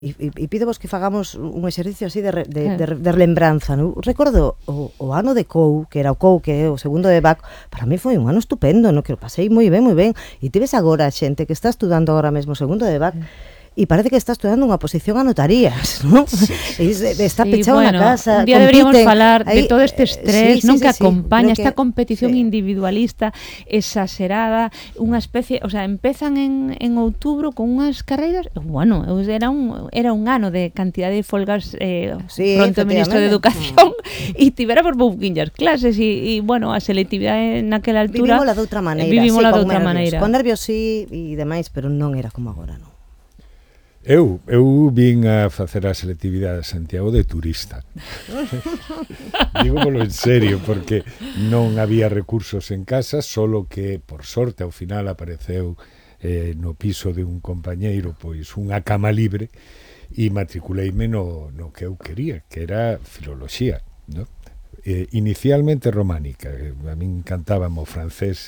E pídevos que fagamos un exercicio así de lembranza, non? Recordo o ano de COU, que era o COU, que é o segundo de Bach, para mí foi un ano estupendo, no? Que o pasei moi ben, e tes agora xente que está estudando agora mesmo o segundo de Bach, e parece que está estudando unha posición a notarías, non? Sí. Está pechado na casa. Un día deberíamos falar de todo este estrés, non, que acompaña esta competición individualista exagerada, unha especie, o sea, empezan en outubro con unhas carreiras, bueno, era un ano de cantidad de folgas pronto o ministro de Educación e tivera por pouquiñas clases e bueno, a selectividade naquela altura vivimos de outra maneira, con nervios sí e demais, pero non era como agora, non. Eu vin a facer a selectividade a Santiago de turista. Dígomolo en serio, porque non había recursos en casa, solo que, por sorte, ao final apareceu no piso de un compañeiro pois unha cama libre e matriculeime no que eu quería, que era filoloxía, ¿no? Inicialmente románica, a min encantábame o francés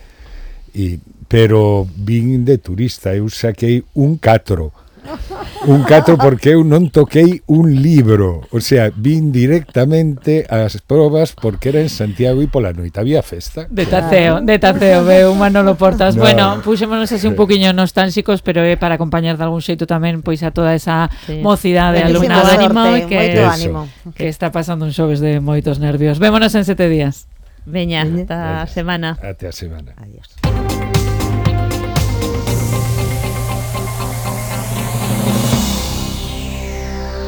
pero vin de turista, eu saquei un 4 porque eu non toquei un libro, o sea, vin directamente ás probas porque era en Santiago e pola noite había festa. De taceo, veo Manolo Portas. No. Bueno, puxémonos así un poquinho nostálxicos, pero é para acompañar de algún xeito tamén pois a toda esa mocidade, alumnado ánimo que está pasando un xoves de moitos nervios. Vémonos en 7 días. Veña, ata a semana. Até a semana. Adiós.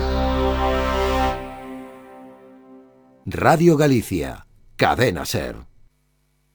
Radio Galicia, Cadena SER.